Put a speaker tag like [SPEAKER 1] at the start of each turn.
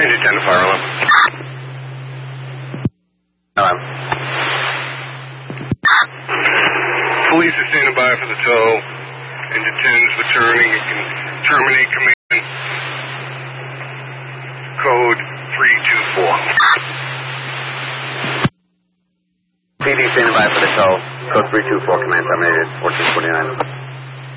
[SPEAKER 1] Engine 10 to fire alarm.
[SPEAKER 2] Hello.
[SPEAKER 1] Police are standing by for the tow. Engine 10 is returning. You can terminate command. Code 324.
[SPEAKER 2] PD standing by for the tow. Code 324, command terminated, 1449.